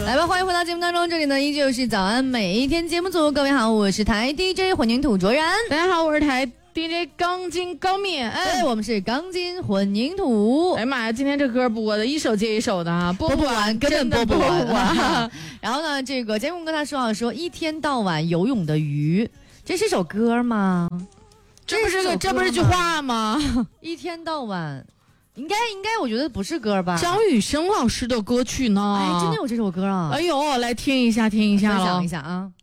来吧，欢迎回到节目当中，这里呢依旧是早安每一天节目组，各位好，我是台 DJ 混凝土卓然， 大家好，我是台 DJ 钢筋高敏， 对，我们是钢筋混凝土。 哎呀妈呀，今天这歌播的一首接一首的啊，播不完，根本播不完。 然后呢，这个节目跟他说一天到晚游泳的鱼，这是首歌吗？ 这不是句话吗？ 一天到晚。应该，我觉得不是歌吧？ 张雨生老师的歌曲呢？ 哎，真的有这首歌啊！ 哎呦，来听一下， 分享一下啊。